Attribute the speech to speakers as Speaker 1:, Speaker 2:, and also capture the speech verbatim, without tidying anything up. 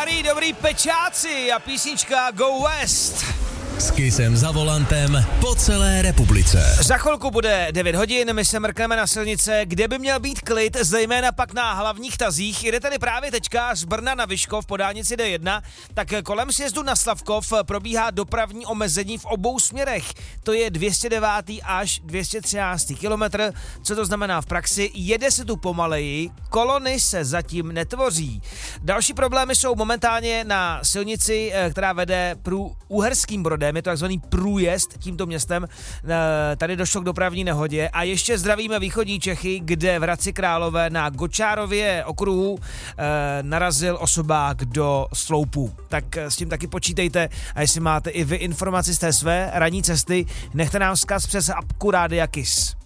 Speaker 1: Starý dobrý pečáci a písnička Go West.
Speaker 2: S Kissem za volantem po celé republice.
Speaker 1: Za chvilku bude devět hodin, my se mrkneme na silnice, kde by měl být klid, zejména pak na hlavních tazích. Jde tady právě teďka z Brna na Vyškov po dálnici D jedna, tak kolem sjezdu na Slavkov probíhá dopravní omezení v obou směrech. To je dvě stě devět až dvě stě třináct kilometr. Co to znamená v praxi? Jede se tu pomaleji, kolony se zatím netvoří. Další problémy jsou momentálně na silnici, která vede prů Uherským Brodem. Je to takzvaný průjezd tímto městem. Tady došlo k dopravní nehodě a ještě zdravíme východní Čechy, kde v Hradci Králové na Gočárově okruhu narazil osobák do sloupu. Tak s tím taky počítejte a jestli máte i vy informaci z té své ranní cesty, nechte nám vzkaz přes apku Rádia Kiss.